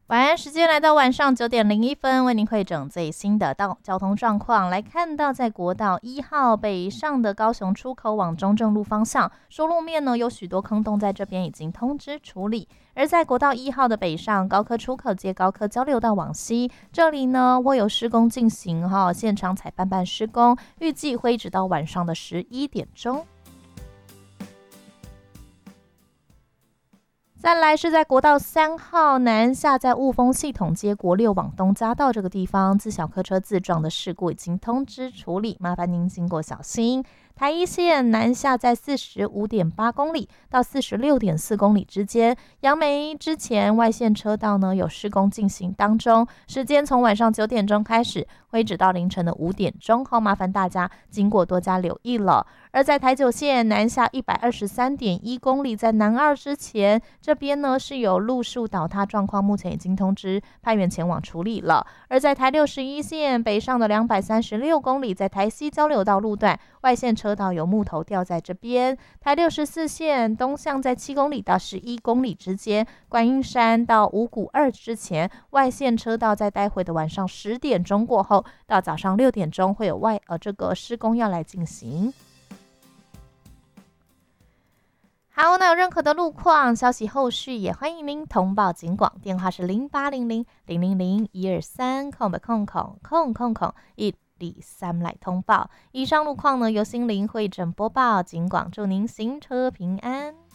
晚安时间来到晚上9:01，为您汇整最新的交通状况。来看到在国道1号北上的高雄出口往中正路方向，说路面呢有许多坑洞，在这边已经通知处理。而在国道1号的北上高科出口接高科交流道往西，这里呢会有施工进行现场采办办施工，预计会一直到晚上的11点钟。再来是在国道3号南下，在雾峰系统街国6往东匝道这个地方，自小客车自撞的事故已经通知处理，麻烦您经过小心。台一线南下在45.8公里到46.4公里之间，杨梅之前外线车道呢有施工进行当中，时间从晚上9点钟开始，会一直到凌晨的5点钟，麻烦大家经过多加留意了。而在台9线南下123.1公里，在南二之前，这边呢是有路树倒塌状况，目前已经通知派员前往处理了。而在台61线北上的236公里，在台西交流道路段外线车道有木头掉在这边。台64线东向在7公里到11公里之间，观音山到五股2之前，外线车道在待会的晚上10点钟过后到早上6点钟会有这个施工要来进行。好，那有任何的路况消息，后续也欢迎您通报警广，电话是0800-000-123，123来通报。以上路况呢由心灵会诊播报，警广祝您行车平安。